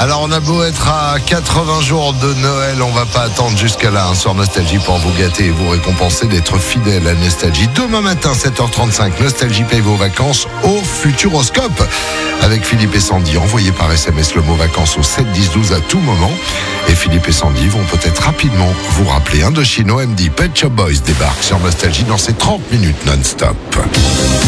Alors on a beau être à 80 jours de Noël, on va pas attendre jusqu'à là sur Nostalgie pour vous gâter et vous récompenser d'être fidèle à Nostalgie. Demain matin 7h35, Nostalgie paye vos vacances au Futuroscope avec Philippe et Sandy. Envoyez par SMS le mot vacances au 7 10 12 à tout moment et Philippe et Sandy vont peut-être rapidement vous rappeler. Indochino MD Pet Shop Boys débarque sur Nostalgie dans ces 30 minutes non-stop.